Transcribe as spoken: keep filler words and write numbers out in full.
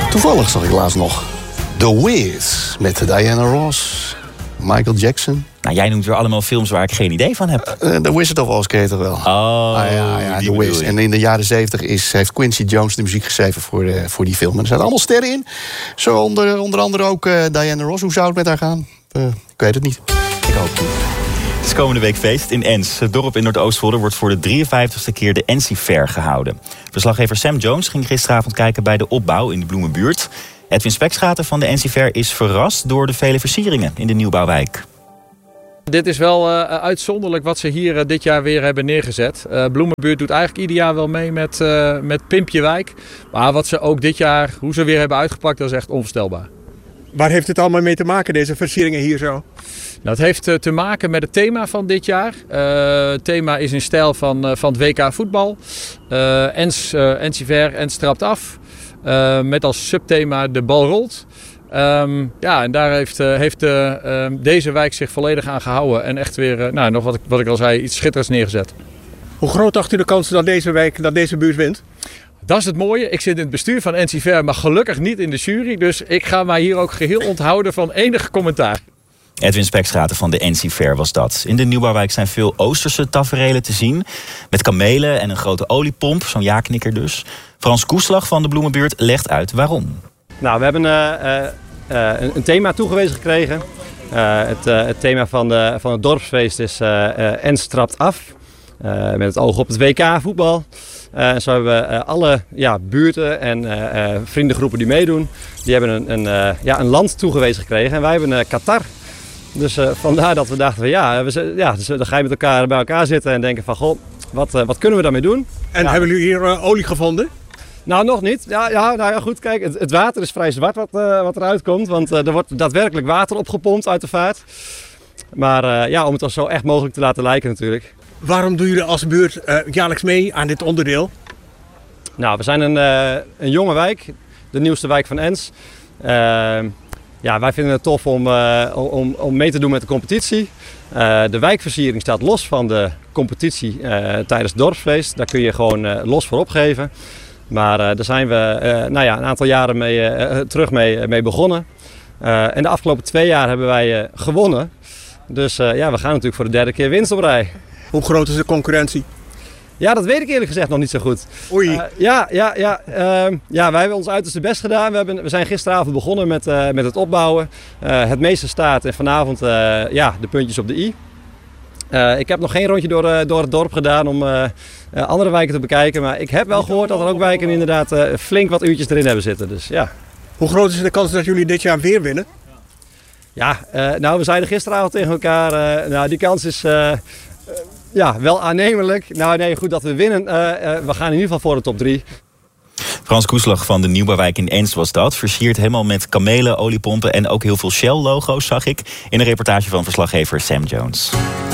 Toevallig zag ik laatst nog The Wiz met Diana Ross, Michael Jackson. Nou, jij noemt weer allemaal films waar ik geen idee van heb. Uh, The Wizard of Oz ken je toch wel? Oh, ah, ja, ja, die The Wiz. En in de jaren zeventig is, heeft Quincy Jones de muziek geschreven voor, uh, voor die film. En er zaten allemaal sterren in. Zo onder, onder andere ook uh, Diana Ross. Hoe zou het met haar gaan? Uh, ik weet het niet. Ik hoop niet. Het is komende week feest in Ens. Het dorp in Noordoostvolder wordt voor de drieënvijftigste keer de Ensie Fair gehouden. Verslaggever Sam Jones ging gisteravond kijken bij de opbouw in de Bloemenbuurt. Edwin Spekschater van de Ensie Fair is verrast door de vele versieringen in de nieuwbouwwijk. Dit is wel uh, uitzonderlijk wat ze hier uh, dit jaar weer hebben neergezet. Uh, Bloemenbuurt doet eigenlijk ieder jaar wel mee met, uh, met Pimpje Wijk. Maar wat ze ook dit jaar, hoe ze weer hebben uitgepakt, dat is echt onvoorstelbaar. Waar heeft het allemaal mee te maken, deze versieringen hier zo? Nou, het heeft uh, te maken met het thema van dit jaar. Uh, het thema is in stijl van, uh, van het W K voetbal. Uh, Ens, uh, Ensie Fair, Ens trapt af. Uh, met als subthema de bal rolt. Um, ja, en daar heeft, uh, heeft uh, uh, deze wijk zich volledig aan gehouden. En echt weer, uh, nou, nog wat ik, wat ik al zei, iets schitterends neergezet. Hoe groot acht u de kans dat deze wijk, dat deze buurt wint? Dat is het mooie. Ik zit in het bestuur van Ensie Fair, maar gelukkig niet in de jury. Dus ik ga mij hier ook geheel onthouden van enig commentaar. Edwin Spekschater van de Ensie Fair was dat. In de nieuwbouwwijk zijn veel Oosterse taferelen te zien. Met kamelen en een grote oliepomp, zo'n ja-knikker dus. Frans Koeslag van de Bloemenbuurt legt uit waarom. Nou, we hebben uh, uh, een, een thema toegewezen gekregen. Uh, het, uh, het thema van, de, van het dorpsfeest is uh, uh, Ens trapt af. Uh, met het oog op het W K voetbal. Uh, zo hebben we uh, alle ja, buurten en uh, uh, vriendengroepen die meedoen. Die hebben een, een, uh, ja, een land toegewezen gekregen. En wij hebben uh, Qatar. Dus uh, vandaar dat we dachten, van, ja, we, ja dus, dan ga je met elkaar bij elkaar zitten en denken van, goh, wat, uh, wat kunnen we daarmee doen? En ja. Hebben jullie hier uh, olie gevonden? Nou, nog niet. Ja, ja, nou ja, goed, kijk, het, het water is vrij zwart wat, uh, wat eruit komt. Want uh, er wordt daadwerkelijk water opgepompt uit de vaart. Maar uh, ja, om het zo echt mogelijk te laten lijken natuurlijk. Waarom doen jullie als buurt uh, jaarlijks mee aan dit onderdeel? Nou, we zijn een, uh, een jonge wijk, de nieuwste wijk van Ens. Uh, ja, wij vinden het tof om, uh, om, om mee te doen met de competitie. Uh, de wijkversiering staat los van de competitie uh, tijdens het dorpsfeest. Daar kun je gewoon uh, los voor opgeven. Maar uh, daar zijn we uh, nou ja, een aantal jaren mee, uh, terug mee, mee begonnen. Uh, en de afgelopen twee jaar hebben wij uh, gewonnen. Dus uh, ja, we gaan natuurlijk voor de derde keer winst op rij. Hoe groot is de concurrentie? Ja, dat weet ik eerlijk gezegd nog niet zo goed. Oei. Uh, ja, ja, ja, uh, ja, wij hebben ons uiterste best gedaan. We, hebben, we zijn gisteravond begonnen met, uh, met het opbouwen. Uh, het meeste staat en vanavond uh, ja, de puntjes op de i. Uh, ik heb nog geen rondje door, uh, door het dorp gedaan om uh, uh, andere wijken te bekijken. Maar ik heb wel gehoord dat er ook wijken inderdaad uh, flink wat uurtjes erin hebben zitten. Dus, ja. Hoe groot is de kans dat jullie dit jaar weer winnen? Ja, uh, nou we zeiden gisteravond tegen elkaar, uh, nou die kans is uh, uh, ja, wel aannemelijk. Nou nee, goed dat we winnen. Uh, uh, we gaan in ieder geval voor de top drie. Frans Koeslag van de nieuwbouwwijk in Ens was dat. Versierd helemaal met kamelen, oliepompen en ook heel veel Shell-logo's zag ik in een reportage van verslaggever Sam Jones.